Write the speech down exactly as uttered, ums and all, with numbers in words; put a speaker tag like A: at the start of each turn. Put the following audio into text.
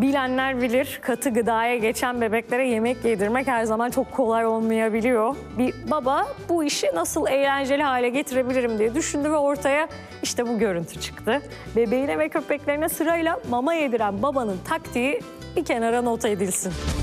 A: Bilenler bilir, katı gıdaya geçen bebeklere yemek yedirmek her zaman çok kolay olmayabiliyor. Bir baba bu işi nasıl eğlenceli hale getirebilirim diye düşündü ve ortaya işte bu görüntü çıktı. Bebeğine ve köpeklerine sırayla mama yediren babanın taktiği bir kenara not edilsin.